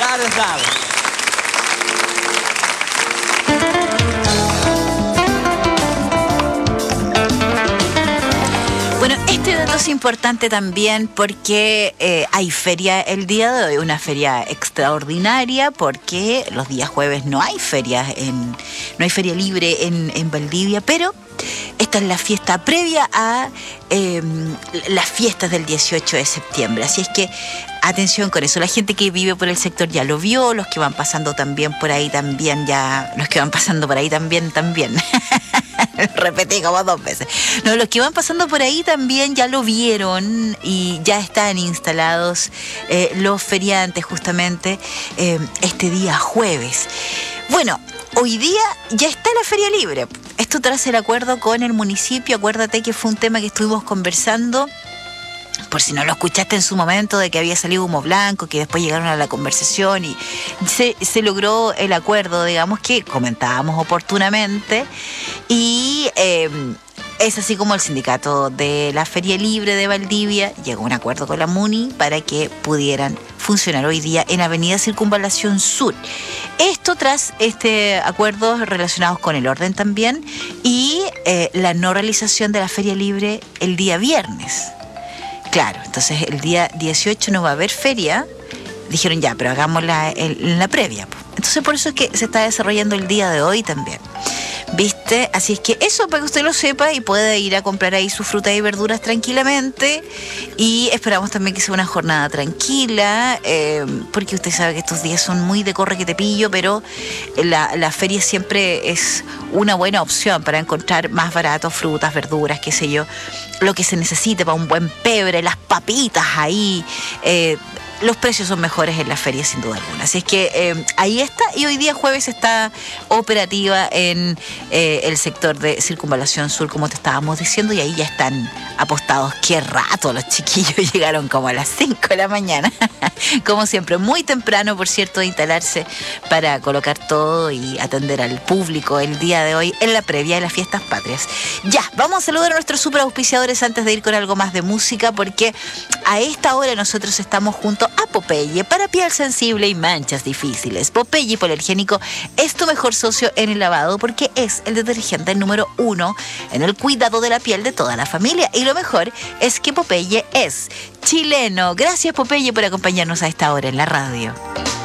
Claro, claro. Bueno, este dato es importante también porque hay feria el día de hoy, una feria extraordinaria porque los días jueves no hay feria libre en Valdivia, pero esta es la fiesta previa a las fiestas del 18 de septiembre. Así es que atención con eso. La gente que vive por el sector ya lo vio, los que van pasando también por ahí también ya... Los que van pasando por ahí también. Repetí como 2 veces. No, los que van pasando por ahí también ya lo vieron y ya están instalados los feriantes justamente este día jueves. Bueno, hoy día ya está la feria libre. Esto tras el acuerdo con el municipio. Acuérdate que fue un tema que estuvimos conversando, por si no lo escuchaste en su momento, de que había salido humo blanco, que después llegaron a la conversación y se logró el acuerdo, digamos, que comentábamos oportunamente. Y es así como el sindicato de la Feria Libre de Valdivia llegó a un acuerdo con la MUNI para que pudieran funcionar hoy día en Avenida Circunvalación Sur. Esto tras acuerdos relacionados con el orden también y la no realización de la Feria Libre el día viernes. Claro, entonces el día 18 no va a haber feria. Dijeron ya, pero hagámosla en la previa. Entonces por eso es que se está desarrollando el día de hoy también. ¿Viste? Así es que eso para que usted lo sepa y pueda ir a comprar ahí sus frutas y verduras tranquilamente. Y esperamos también que sea una jornada tranquila, porque usted sabe que estos días son muy de corre que te pillo, pero la feria siempre es una buena opción para encontrar más baratos, frutas, verduras, qué sé yo, lo que se necesite para un buen pebre, las papitas ahí. Los precios son mejores en la feria sin duda alguna. Así es que ahí está, y hoy día jueves está operativa en el sector de Circunvalación Sur, como te estábamos diciendo, y ahí ya están apostados. Qué rato, los chiquillos llegaron como a las 5 de la mañana, como siempre, muy temprano, por cierto, de instalarse para colocar todo y atender al público el día de hoy en la previa de las fiestas patrias. Ya, vamos a saludar a nuestros super auspiciadores antes de ir con algo más de música, porque a esta hora nosotros estamos junto a Popeye para piel sensible y manchas difíciles. Popeye Hipoalergénico es tu mejor socio en el lavado porque es el detergente número 1 en el cuidado de la piel de toda la familia. Y lo mejor es que Popeye es chileno. Gracias, Popeye, por acompañarnos a esta hora en la radio.